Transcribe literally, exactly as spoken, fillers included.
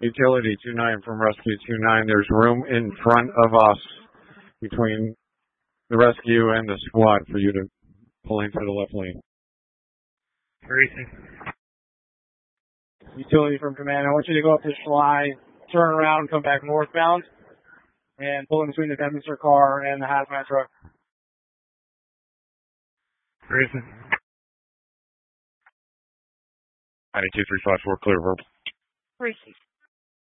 Utility two nine from Rescue two nine. There's room in front of us between the rescue and the squad for you to pull into the left lane. Grayson. Utility from command. I want you to go up to Schley, turn around, and come back northbound, and pull in between the Bedminster car and the hazmat truck. Grayson. ninety-two three five four, clear verbal. Grayson.